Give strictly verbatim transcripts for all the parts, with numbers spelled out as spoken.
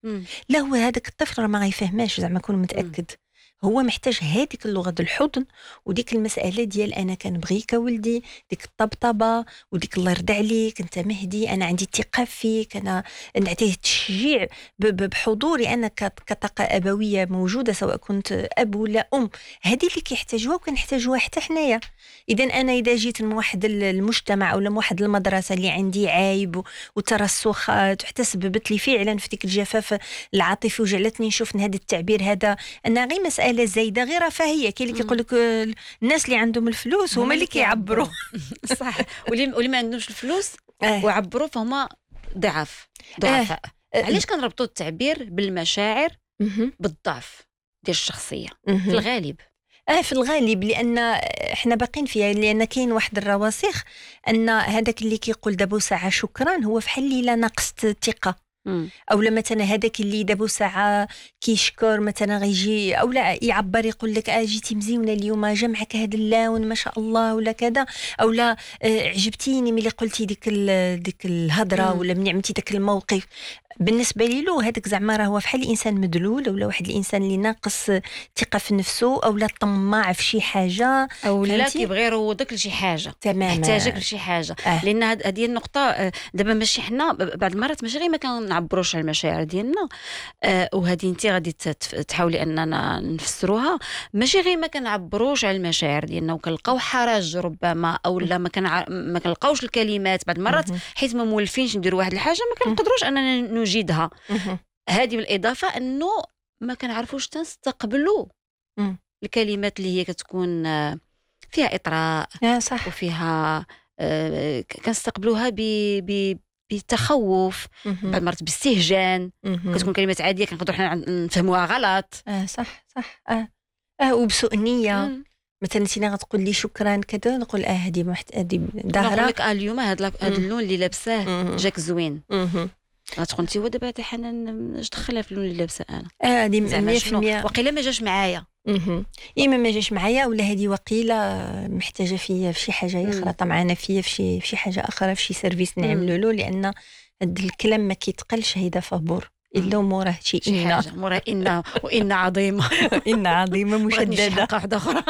مم. لا هو هذاك الطفل راه ما غيفهماش زعما كون متاكد. هو محتاج هذيك اللغه ديال الحضن وديك المساله ديال انا كنبغيك ولدي، ديك الطبطبه وديك الله يرضى عليك انت مهدي، انا عندي ثقه فيك، انا نعطيه التشجيع ب- ب- بحضوري انا كط- كطاقه ابويه موجوده سواء كنت اب ولا ام. هذه اللي كيحتاجوها وكنحتاجوها حتى حنايا. اذا انا اذا جيت من واحد المجتمع ولا من واحد المدرسه اللي عندي عايب و- وترسخات وحتى سببت لي فعلا في ديك الجفاف العاطفي وجعلتني نشوف هذا التعبير هذا أنا غير مسألة زايدة غير رفاهية. كاين اللي كيقول لك الناس اللي عندهم الفلوس هما اللي كيعبروا. صح. واللي واللي ما عندهمش الفلوس آه. وعبروا فهما ضعاف ضعفاء. آه. علاش كنربطوا التعبير بالمشاعر مهم. بالضعف ديال الشخصيه مهم. في الغالب؟ اه في الغالب لان احنا باقين فيها، لان كاين واحد الرواسخ ان هذاك اللي كيقول دابا ساعه شكرا هو فحال اللي لا نقصت الثقه، مم. او لما مثلا هذاك اللي دابا ساعه كيشكر مثلا غيجي او لا يعبر يقول لك اه جيتي مزيونه اليوم جا معك هذا اللون ما شاء الله ولا كذا، او لا آه عجبتيني ملي قلتي ديك ديك الهضره مم. ولا ملي عملتي داك الموقف. بالنسبه لي له هذاك زعما راه هو فحال الانسان مدلول ولا واحد الانسان اللي ناقص ثقه في نفسه او لا طماع في شي حاجه او لا فهمتي؟ كيبغي يروضك لشي حاجه، تماما. يحتاجك لشي حاجه. آه. لان هاد- هذه النقطه آه، دابا ماشي حنا بعض المرات ماشي غير ما كنعبروش على المشاعر ديالنا، آه، وهذه انت غادي تت- تحاولي اننا نفسروها. ماشي غير ما كنعبروش على المشاعر ديالنا وكنلقاو حرج ربما او لا ما كنع... ما كنلقاوش الكلمات بعض المرات مهم. حيت ما مولفينش نديروا واحد الحاجه ما كنقدروش اننا نجيدها. مهم. هذه بالاضافه انه ما كنعرفوش تنستقبلوا مم. الكلمات اللي هي كتكون آه، فيها اطراء اه صح. وفيها آه، كنستقبلوها ب ب بتخوف، مهم. بعض المرات باستهجان. مهم. كتكون كلمات عاديه كنقدروا حنا نفهموها غلط. اه صح صح اه اه وبسوء نيه. مم. مثلا انت غتقول لي شكرا كذا نقول اه هذه محت... هذه نقول ظاهره. لك آه اليوم هذا هذا مم. اللون اللي لابساه مهم. جاك زوين. مهم. غتقول انت هو دابا هذا حنان اش دخلها في اللون اللي لابسه انا؟ اه هذه زعما مية في شنو المية. وقيله ما جاش معايا. مهم. اما ما جاش معايا ولا هذه وقيله محتاجه فيا في شي حاجه اخرى، طمعانه فيا في شي في شي حاجه اخرى في شي سيرفيس نعملوا له، لان هاد الكلام ما كيتقلش هيدا فابور الا موراه شي شي ان حاجه مورا ان وان عظيمه ان عظيمه مشدده واحده اخرى.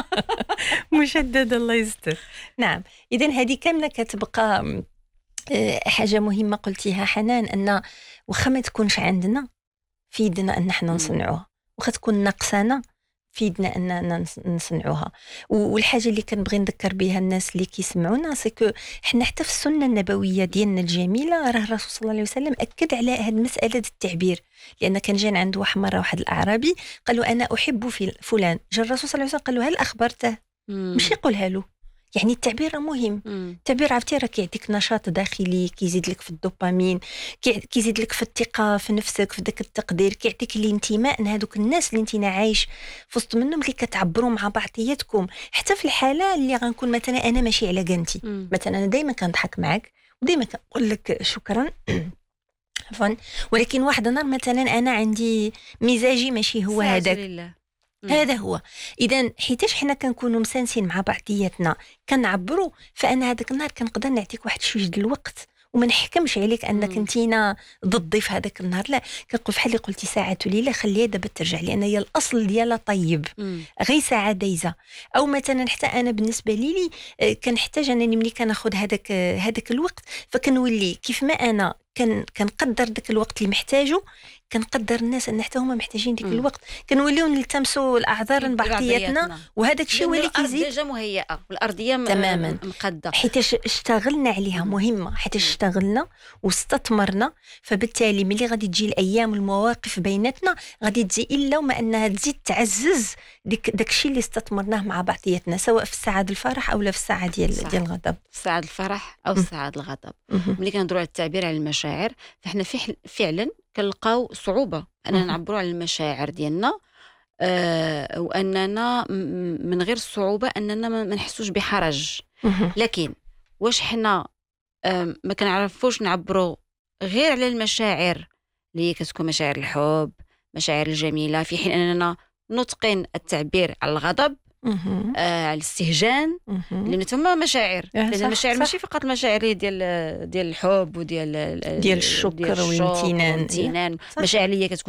مشدده الله يستر. نعم اذا هذه كامله كتبقى آه، حاجه مهمه قلتيها حنان، ان واخا ما تكونش عندنا في يدنا ان احنا نصنعوها، واخا تكون ناقصانا في يدنا اننا نصنعوها. والحاجه اللي كنبغي نذكر بها الناس اللي كيسمعونا سكو حنا حتى في السنه النبويه ديالنا الجميله راه الرسول صلى الله عليه وسلم اكد على هذه المساله ديال التعبير، لان كان جان عنده واحد مره واحد الاعرابي قالوا انا احب في فلان، جا الرسول صلى الله عليه وسلم قال له هل اخبرته؟ مش يقولها له. يعني التعبير مهم. التعبير عرفتي راه كيعطيك نشاط داخلي، كيزيد لك في الدوبامين، كيزيد لك في الثقه في نفسك، في داك التقدير، كيعطيك الانتماء لهذوك الناس اللي انت عايش في وسط منهم، اللي كتعبروا مع بعضياتكم. حتى في الحاله اللي غنكون مثلا انا ماشي على قنتي، مثلا انا دائما كنضحك معك ودائما كنقول لك شكرا عفوا، ولكن واحد النهار مثلا انا عندي مزاجي ماشي هو هذاك، هذا هو. اذا حيتاش حنا كنكونوا مسانسين مع بعضياتنا كنعبروا، فانا هذاك النهار كنقدر نعطيك واحد شويه ديال الوقت وما نحكمش عليك انك انتينا ضدي في هذاك النهار، لا كنقول بحال اللي قلتي ساعه وليله خليها دابا ترجع، لان هي الاصل ديالها طيب غير ساعه دايزه. او مثلا حتى انا بالنسبه لي لي كنحتاج انني ملي كناخذ هذاك هذاك الوقت فكنولي كيف ما انا كان كنقدر داك الوقت اللي محتاجه، كنقدر الناس ان حتى هما محتاجين ديك الوقت، كنوليو نلتمسوا الاعذار لبعضياتنا، وهذاك الشيء هو اللي كيزيد. الارض ديجا مهيئه والارضيه تماما مقاده، حيت اشتغلنا عليها مهمه، حيت اشتغلنا واستثمرنا، فبالتالي ملي غادي تجي الايام والمواقف بيناتنا غادي تجي الا وما انها تزيد تعزز ديك داكشي اللي استثمرناه مع بعضياتنا، سواء في الساعه الفرح او لا في الساعه ديال صح. ديال الغضب، ساعه الفرح او ساعه الغضب. ملي كنهضروا على التعبير على المشاعر فاحنا فعلا كنلقاو صعوبه اننا نعبروا على المشاعر ديالنا، آه واننا من غير الصعوبه اننا ما نحسوش بحرج. لكن واش حنا آه ما كنعرفوش نعبروا غير على المشاعر اللي هي كتكون مشاعر الحب، مشاعر الجميله، في حين اننا نتقن التعبير على الغضب، آه على الاستهجان، لان ثم مشاعر، لان المشاعر ماشي فقط المشاعر ديال ديال الحب وديال ديال الشكر والامتنان، مشاعر اللي كتكون